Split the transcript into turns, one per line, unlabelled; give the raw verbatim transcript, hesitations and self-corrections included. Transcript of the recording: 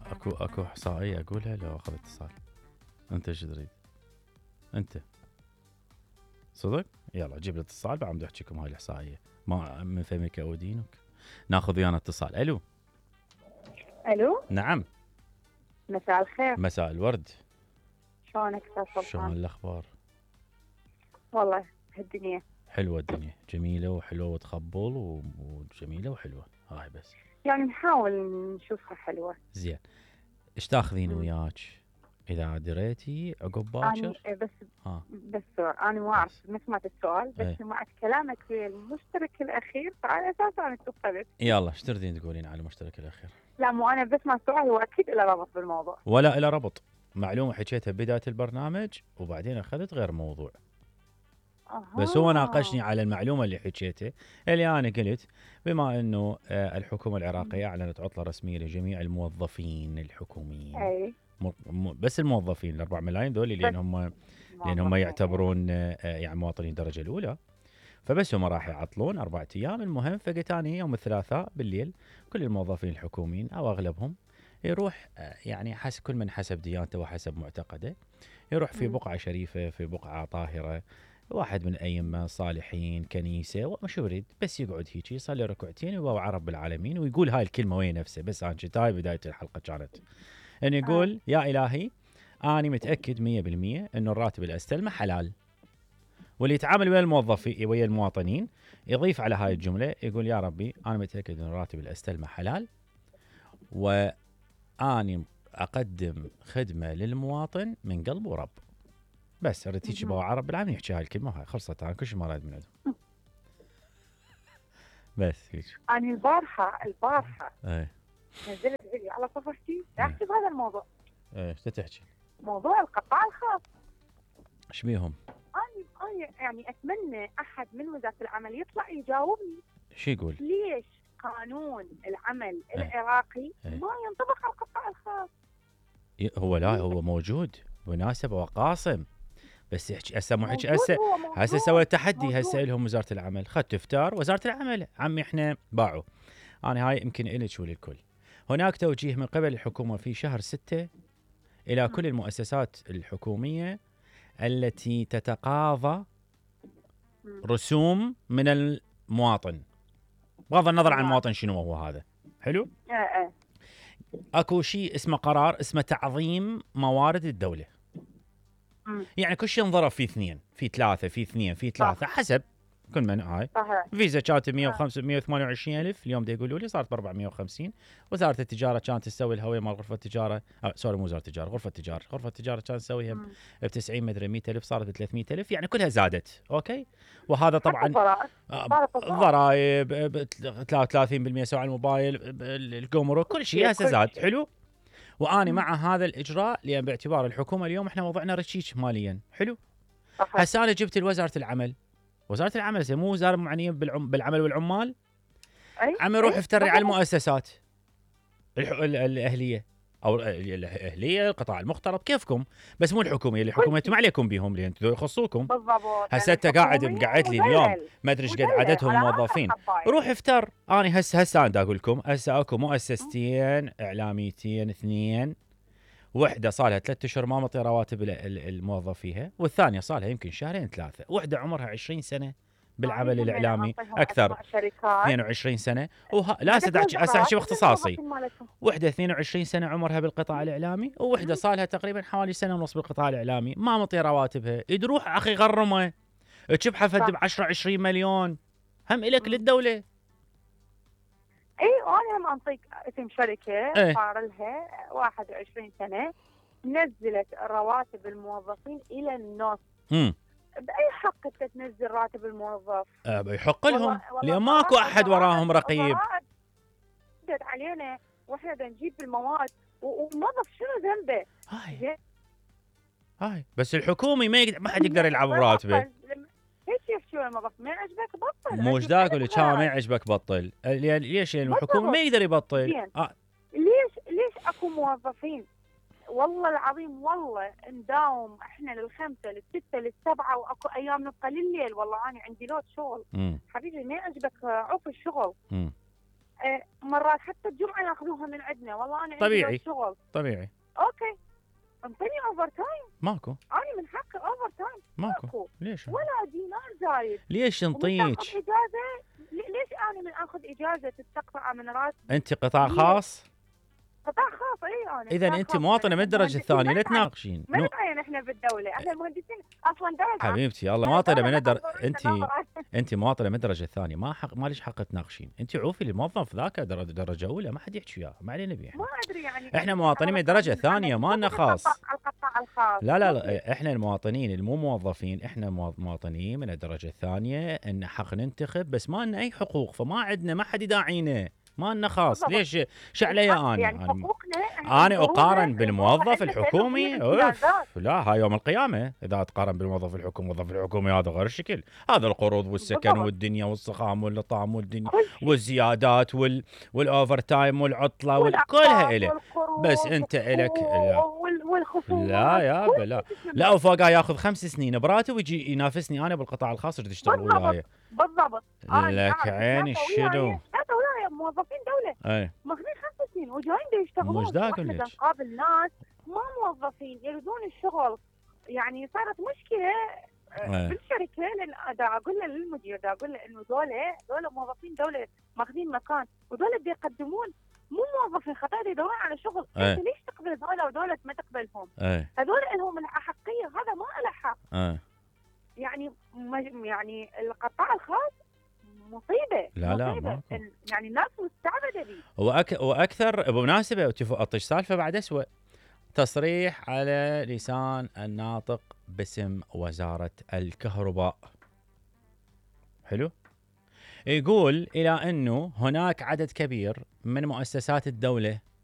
اكو اكو احصائيه اقولها لو اخذ اتصال. انت ايش تريد؟ انت صدق؟ يلا جيب الاتصال بعد احكيكم هاي الاحصائيه. ما من فمك اودينك. ناخذ ويانا اتصال. الو.
الو.
نعم.
مساء الخير.
مساء الورد.
شلونك استاذ
شلون
سلطان؟
الاخبار؟
والله هالدنيا
حلوه الدنيا، جميله وحلوه وتخبل و- وجميله وحلوه. هاي بس
يعني نحاول نشوفها حلوه.
زين. ايش تاخذين
مم.
وياك اذا دريتي عقب
اني
باكر؟
إيه بس
ها
بس انا ما اعرف
بس.
ما سمعت السؤال، بس
ايه.
سمعت كلامك في المشترك الاخير فعلى اساس انا اتصلت.
يلا ايش تردين تقولين على المشترك الاخير؟
لا مو انا بسمع السؤال، هو اكيد له ربط بالموضوع.
ولا إلى ربط. معلومه حكيتها بدايه البرنامج وبعدين اخذت غير موضوع.
أها.
بس هو ناقشني على المعلومه اللي حكيتها، اللي انا قلت بما انه آه، الحكومه العراقيه اعلنت عطله رسميه لجميع الموظفين الحكوميين.
اي
م- م- بس الموظفين الأربع ملايين دول لان هم لان هم يعتبرون آه، يعني مواطنين الدرجه الاولى. فبس هم راح يعطلون اربع ايام. المهم فقلت انا يوم الثلاثاء بالليل كل الموظفين الحكوميين او اغلبهم يروح آه، يعني حسب كل من حسب ديانته وحسب معتقده، يروح في
مم.
بقعه شريفه، في بقعه طاهره، واحد من الأئمة صالحين، كنيسة، وشو يريد بس يقعد هيك يصلي ركعتين ويوعى رب العالمين ويقول هاي الكلمة وهي نفسه. بس أنا كنت هاي بداية الحلقة كانت أن يقول
آه.
يا إلهي أنا متأكد مية بالمية أنه الراتب اللي أستلمه حلال. واللي يتعامل ويا الموظفين ويا المواطنين يضيف على هاي الجملة يقول يا ربي أنا متأكد أن الراتب اللي أستلمه حلال، وأني أقدم خدمة للمواطن من قلب ورب. بس ردت هيك
مهم.
بوعى رب العالمين يحكي هاي الكلمة وهاي خلصت. أنا كل شيء ما راد من عندهم. بس هيك.
انا البارحه البارحه
ايه
نزلت فيديو على صفحتي
إيه.
احكي بهذا الموضوع،
ايه ايش تحكي؟
موضوع القطاع الخاص.
ايش بيهم؟
انا انا يعني اتمنى احد من وزاره العمل يطلع يجاوبني
شو يقول؟
ليش قانون العمل
إيه.
العراقي
إيه.
ما ينطبق على القطاع الخاص.
ي- هو لا هو موجود مناسبة وقاسم. بس يحكي هسه مو حكي
موجود،
هسه
هو موجود
هسه سوى تحدي
موجود.
هسه لهم وزارة العمل. خذ تفتار وزارة العمل عمي احنا باعوا. انا هاي يمكن الك وللكل. هناك توجيه من قبل الحكومة في شهر ستة الى كل المؤسسات الحكومية التي تتقاضى
مم.
رسوم من المواطن، بغض النظر عن
نعم.
المواطن شنو هو هذا. حلو.
ايه ايه
اكو شيء اسمه قرار اسمه تعظيم موارد الدولة.
مم.
يعني كل شيء انضرب في اثنين في ثلاثة في اثنين في ثلاثة حسب كل من هاي.
صحيح.
فيزا كانت مية وخمسة مية وثمانية وعشرين ألف اليوم دا يقولوا لي صارت ب أربعمية وخمسين. وزارة التجارة كانت تسوي الهوية مال غرفة التجارة آه سوري مو وزارة التجارة غرفة التجارة غرفة التجارة كانت تسويها
مم.
ب تسعين مدري مية ألف صارت ب ثلاثمية ألف. يعني كلها زادت. اوكي. وهذا طبعا
حتى الضرائب
آه،
صارت الضرائب.
الضرائب ب ثلاثة وثلاثين بالمية سوى على الموبايل ب- الجمرك كل شيء هسه
كل
زاد.
شيء.
حلو. واني
مم.
مع هذا الاجراء لان باعتبار الحكومه اليوم احنا وضعنا رشيك ماليا. حلو.
صحيح.
هسه انا جبت وزاره العمل. وزاره العمل هسه مو وزاره معنيه بالعم بالعمل والعمال.
اي
عم يروح
أي.
يفتري على
بالضبط.
المؤسسات الح... ال- الاهليه او ال- الاهليه القطاع المختلط كيفكم، بس مو الحكوميه. الحكومه انتم ما عليكم بهم لان انتم يخصوكم.
بالضبط.
هسه انت قاعد مقعد لي اليوم ما ادري ايش قد عددهم موظفين. روح افتر. انا هسه هسه انا دا اقول لكم هسه اكو مؤسستين اعلاميتين اثنين، وحده صار ثلاثة اشهر ما مطي رواتب ال- ال- الموظف فيها، والثانيه صار لها يمكن شهرين ثلاثه. وحده عمرها عشرين سنه بالعمل الاعلامي اكثر اثنين وعشرين سنه. وها لا سدحكي هسه احكي باختصاصي. وحده اثنين وعشرين سنه عمرها بالقطاع الاعلامي، ووحده صار لها تقريبا حوالي سنه ونص بالقطاع الاعلامي ما مطي رواتبها. يروح اخي غرمه تشبحه فد ب عشرة عشرين مليون هم الك للدوله.
اي انا هم انطيك اسم شركه
إيه.
صار لها واحد وعشرين سنه نزلت رواتب الموظفين الى النص.
امم
باي حق انت تنزل راتب الموظف؟
أه يحق لهم
والله- والله
لان ماكو
الضرائب-
احد وراهم رقيب.
الضرائب جت علينا واحنا بنجيب المواد و- والموظف شنو ذنبه؟
هاي
زين؟
هاي بس الحكومي ما يقدر ما حد يقدر يلعب براتبه.
لما- هيك يحكي الموظف ما يعجبك بطل.
مو
عندي
ذاك
ثلاث
اللي كان ما
غرض.
يعجبك بطل. ليه- ليش؟ لان
بالضبط.
الحكومه ما يقدر يبطل.
زين.
آه.
ليش ليش اكو موظفين والله العظيم والله نداوم احنا للخمسه للسته للسبعه واكو ايام نبقى لليل. والله انا عندي لود شغل
مم.
حبيبي ما يعجبك عوف الشغل.
مم.
آه مرات حتى الجمعه ياخذوها من عندنا، والله انا
طبيعي.
عندي شغل.
طبيعي.
اوكي انطيني اوفر تايم.
ماكو.
انا من حقي اوفر تايم.
ماكو.
ماكو
ليش؟
ولا دينار زايد.
ليش نطيك؟
اجازه، ليش انا من اخذ اجازه تستقطع من راتبي؟
انت قطاع خاص؟
قطاع خاص اي انا.
اذا انت مواطنه من الدرجه الثانيه، لا تناقشين.
ما نتعين احنا بالدوله، احنا المهندسين اصلا دوله.
حبيبتي الله مواطنه من الدرجه، انت انت مواطنه من الدرجه الثانيه، ما حق ما ليش حق تناقشين. انت عوفي الموظف ذاك درجه درجه اولى، ما حد يحكي وياه، ما علينا بيه.
ما ادري يعني
احنا مواطنين من الدرجه الثانيه، ما لنا خاص.
القطاع الخاص.
لا لا لا، احنا المواطنين المو موظفين، احنا مواطنين من الدرجه الثانيه، ان حق ننتخب، بس ما لنا اي حقوق، فما عندنا ما حد يداعينا، ما لنا خاص. ليش شعليه انا؟
يعني حقوقنا
انا اقارن بالموظف الحكومي؟ اوف لا، هاي يوم القيامه اذا تقارن بالموظف الحكومي. الموظف الحكومي هذا غير الشكل، هذا القروض والسكن بالضبط. والدنيا والسخام والطعام والدنيا والزيادات وال والاوفر تايم والعطله وكلها إله. بس انت الك لا لا يا لا لا، وفوقها ياخذ خمس سنين براتب ويجي ينافسني انا بالقطاع الخاص يريد يشتغل وياي.
بالضبط.
لك عيني الشنو،
موظفين دوله
اي
ماخذين خمس سنين وجايين يشتغلون.
مش ذاك اللي
نقابل ناس ما موظفين يريدون الشغل. يعني صارت مشكله أيه. بالشركه، لان دا اقول له للمدير، دا اقول له انه دولة دولة موظفين دوله ماخذين مكان، ودولة بده يقدمون مو موظفين خطير يدورون على شغل. أيه. انت ليش تقبل دولة ودولة ما تقبلهم؟
أيه.
هذول لهم الاحقيه، هذا ما له حق.
أيه.
يعني يعني القطاع الخاص مصيبه.
لا لا
مصيبة.
ماكو.
يعني الناس مستعبده بيه.
وأك... واكثر بمناسبه اطش سالفه بعد اسوء، تصريح على لسان الناطق باسم وزاره الكهرباء. حلو؟ يقول الى انه هناك عدد كبير من مؤسسات الدوله